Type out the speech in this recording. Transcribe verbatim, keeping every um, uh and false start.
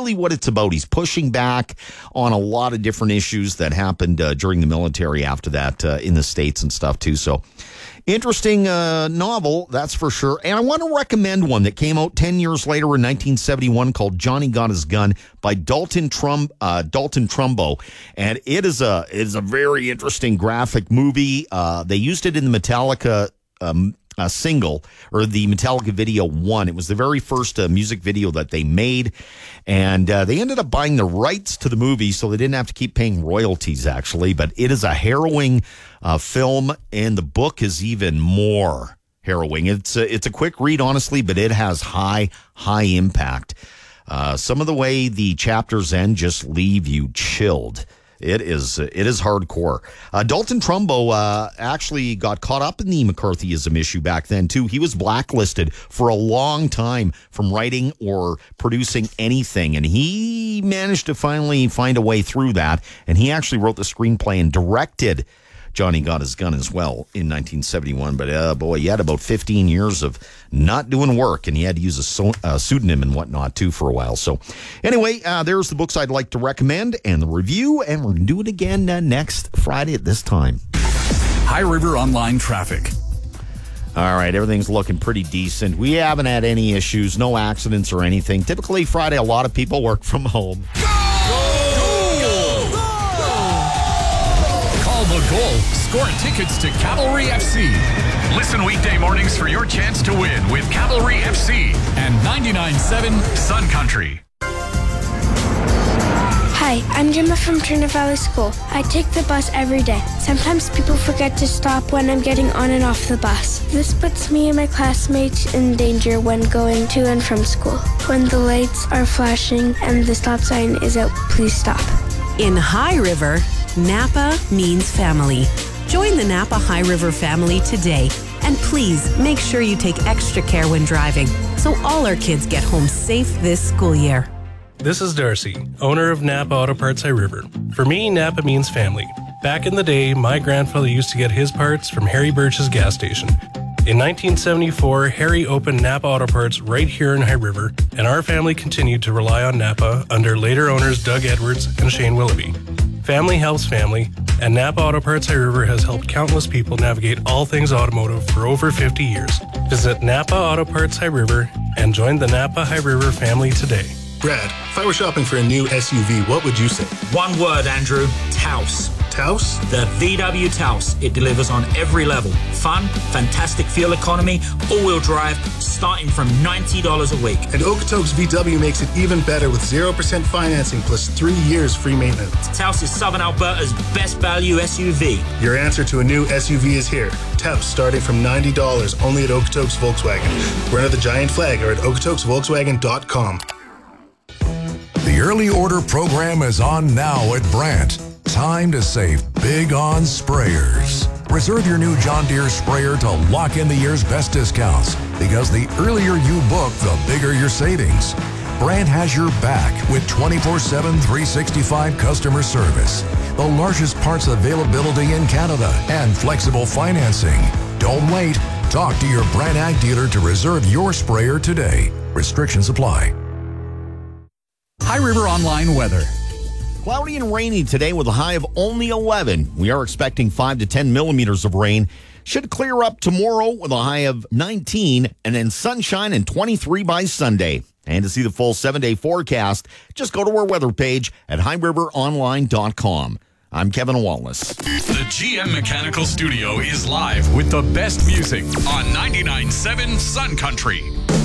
really what it's about. He's pushing back on a lot of different issues that happened uh, during the military after that uh, in the States and stuff too. So interesting uh, novel, that's for sure. And I want to recommend one that came out ten years later in nineteen seventy-one called Johnny Got His Gun by Dalton Trum uh, Dalton Trumbo. And it is a it is a very interesting graphic movie. Uh, they used it in the Metallica um, uh, single, or the Metallica video one. It was the very first uh, music video that they made. And uh, they ended up buying the rights to the movie, so they didn't have to keep paying royalties, actually. But it is a harrowing uh, film, and the book is even more harrowing. It's a, it's a quick read, honestly, but it has high, high impact. Uh, some of the way the chapters end just leave you chilled. It is it is hardcore. Uh, Dalton Trumbo uh, actually got caught up in the McCarthyism issue back then, too. He was blacklisted for a long time from writing or producing anything, and he managed to finally find a way through that, and he actually wrote the screenplay and directed Johnny Got His Gun as well in nineteen seventy-one. But, uh, boy, he had about fifteen years of not doing work, and he had to use a, so- a pseudonym and whatnot, too, for a while. So, anyway, uh, there's the books I'd like to recommend and the review, and we're going to do it again uh, next Friday at this time. High River Online Traffic. All right, everything's looking pretty decent. We haven't had any issues, no accidents or anything. Typically, Friday, a lot of people work from home. The goal. Score tickets to Cavalry F C. Listen weekday mornings for your chance to win with Cavalry F C and ninety-nine point seven Sun Country. Hi, I'm Gemma from Turner Valley School. I take the bus every day. Sometimes people forget to stop when I'm getting on and off the bus. This puts me and my classmates in danger when going to and from school. When the lights are flashing and the stop sign is out, please stop. In High River, Napa means family. Join the Napa High River family today. And please make sure you take extra care when driving so all our kids get home safe this school year. This is Darcy, owner of Napa Auto Parts High River. For me, Napa means family. Back in the day, my grandfather used to get his parts from Harry Birch's gas station. In nineteen seventy-four, Harry opened Napa Auto Parts right here in High River, and our family continued to rely on Napa under later owners Doug Edwards and Shane Willoughby. Family helps family, and Napa Auto Parts High River has helped countless people navigate all things automotive for over fifty years. Visit Napa Auto Parts High River and join the Napa High River family today. Brad, if I were shopping for a new S U V, what would you say? One word, Andrew. Taos. Taos? The V W Taos. It delivers on every level. Fun, fantastic fuel economy, all-wheel drive, starting from ninety dollars a week. And Okotoks V W makes it even better with zero percent financing plus three years free maintenance. Taos is Southern Alberta's best value S U V. Your answer to a new S U V is here. Taos starting from ninety dollars only at Okotoks Volkswagen. We're under the giant flag or at okotoks volkswagen dot com. The early order program is on now at Brandt. Time to save big on sprayers. Reserve your new John Deere sprayer to lock in the year's best discounts, because the earlier you book, the bigger your savings. Brandt has your back with twenty-four seven, three sixty-five customer service, the largest parts availability in Canada, and flexible financing. Don't wait. Talk to your Brandt Ag dealer to reserve your sprayer today. Restrictions apply. High River Online Weather. Cloudy and rainy today with a high of only eleven. We are expecting five to ten millimeters of rain. Should clear up tomorrow with a high of nineteen, and then sunshine and twenty-three by Sunday. And to see the full seven-day forecast, just go to our weather page at high river online dot com. I'm Kevin Wallace. The G M Mechanical Studio is live with the best music on ninety-nine point seven Sun Country.